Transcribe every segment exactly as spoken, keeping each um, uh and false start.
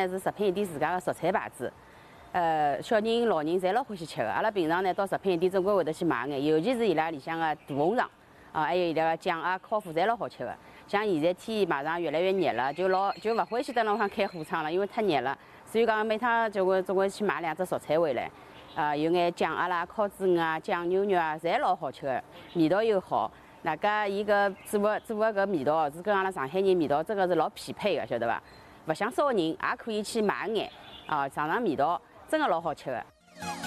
呢是食品一店自家的蔬菜牌子，呃，小人、老人侪老欢喜吃的。阿拉平常呢到食品一店总归会得去买眼，尤其是伊拉里向的大红肠啊，还有伊拉个酱啊、烤麸侪老好吃的。像现在天马上越来越热了，就老就勿欢喜在那方开货仓了，因为太热了。所以讲每趟就会总归去买两只蔬菜回来。 啊，有眼酱鸭啦、烤子鱼啊、酱牛肉啊，侪老好吃的，味道又好。那个伊个做的做的搿味道是跟阿拉上海人味道真个是老匹配的，晓得伐？勿想烧人也可以去买眼啊，尝尝味道，真个老好吃的。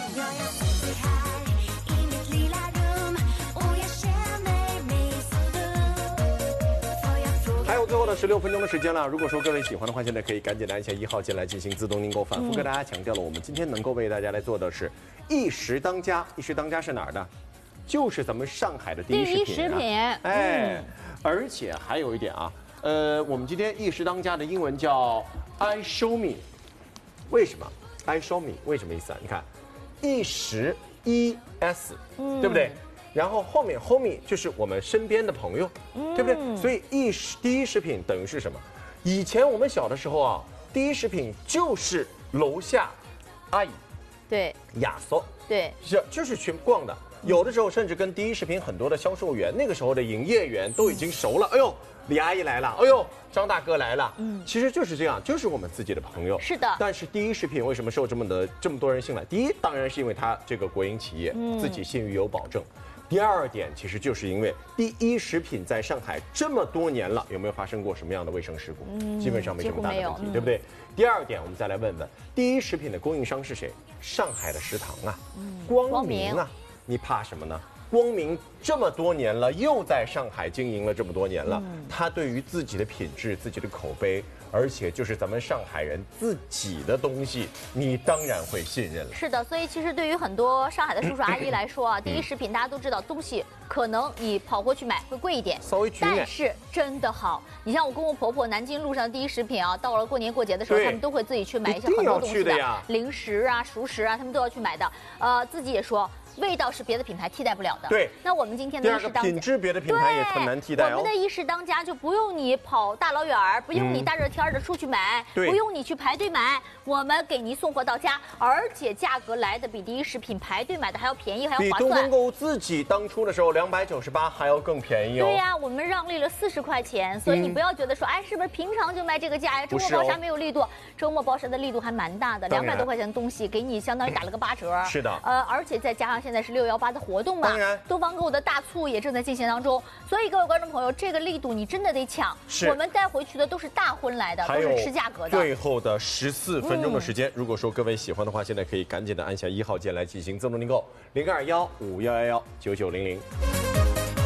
还有最后的十六分钟的时间了。如果说各位喜欢的话，现在可以赶紧的按下一号键来进行自动订购。反复跟大家强调了，我们今天能够为大家来做的是一时当家。一时当家是哪儿的？就是咱们上海的第一食品、啊。 第一食品， 哎，嗯、而且还有一点啊，呃，我们今天一时当家的英文叫 I show me， 为什么 I show me 为什么意思啊？你看，一时 E S，、嗯、对不对？ 然后后面 homie 就是我们身边的朋友，嗯、对不对？所以一食第一食品等于是什么？以前我们小的时候啊，第一食品就是楼下阿姨， 对， 亚索， 对， 是就是去逛的。有的时候甚至跟第一食品很多的销售员，那个时候的营业员都已经熟了。哎呦，李阿姨来了，哎呦，张大哥来了。嗯，其实就是这样，就是我们自己的朋友。 是的。 但是第一食品为什么受这么的这么多人信赖？第一，当然是因为它这个国营企业，嗯、自己信誉有保证。 第二点，其实就是因为第一食品在上海这么多年了，有没有发生过什么样的卫生事故？嗯，基本上没什么大的问题，嗯、对不对？第二点，我们再来问问，第一食品的供应商是谁？上海的食堂啊，嗯、光明啊，你怕什么呢？光明这么多年了，又在上海经营了这么多年了，嗯、他对于自己的品质、自己的口碑。 而且就是咱们上海人自己的东西，你当然会信任了。 是的，所以其实对于很多上海的叔叔阿姨来说啊，第一食品大家都知道，东西可能你跑过去买会贵一点， 稍微但是真的好。你像我跟我婆婆，南京路上的第一食品啊，到了过年过节的时候，他们都会自己去买一些很多东西的零食啊、熟食啊，他们都要去买的。呃，自己也说。 味道是别的品牌替代不了的。 对， 那我们今天的一食当家， 品质别的品牌也很难替代哦。 我们的一食当家就不用你跑大老远儿，不用你大热天的出去买，嗯、不用你去排队买，我们给您送货到家，而且价格来的比第一食品排队买的还要便宜，还要划算。 比东风购物自己当初的时候两百九十八还要更便宜哦。 对呀、啊，我们让利了四十块钱，所以你不要觉得说，嗯、哎，是不是平常就卖这个价呀？周末包杀没有力度，哦、周末包杀的力度还蛮大的，两百多块钱的东西给你相当于打了个八折。 是的， 呃，而且再加上现在是六幺八的。 活动嘛， 当然， 东方购物的大促也正在进行当中，所以各位观众朋友，这个力度你真的得抢。 是， 我们带回去的都是大荤来的，都是吃价格的。 最后的十四分钟的时间，嗯、如果说各位喜欢的话，现在可以赶紧的按下一号键来进行自动订购，零二幺五幺幺幺九九零零。